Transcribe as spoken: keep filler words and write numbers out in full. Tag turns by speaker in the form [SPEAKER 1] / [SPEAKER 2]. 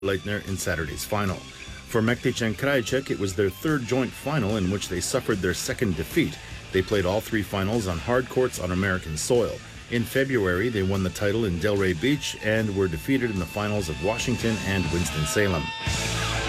[SPEAKER 1] Leitner in Saturday's final. For Mektic and Krajicek, it was their third joint final in which they suffered their second defeat. They played all three finals on hard courts on American soil. In February, they won the title in Delray Beach and were defeated in the finals of Washington and Winston-Salem.